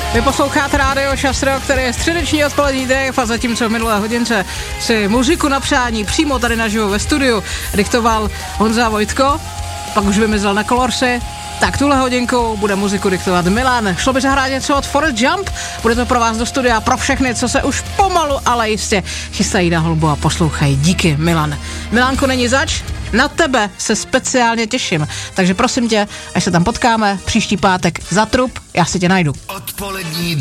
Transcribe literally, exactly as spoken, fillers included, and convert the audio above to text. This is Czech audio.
Vy posloucháte rádio Šastro, který je středeční odpolední Dave a zatímco v minulé hodince si muziku na přání přímo tady naživo ve studiu diktoval Honza Vojtko, pak už vymizel na Kolorsy, tak tuhle hodinku bude muziku diktovat Milan. Šlo by zahrát něco od Forest Jump, bude to pro vás do studia, pro všechny, co se už pomalu, ale jistě chystají na holbu a poslouchají. Díky, Milan. Milánku, není zač, na tebe se speciálně těším, takže prosím tě, až se tam potkáme příští pátek za trup, já si tě najdu. Odpolední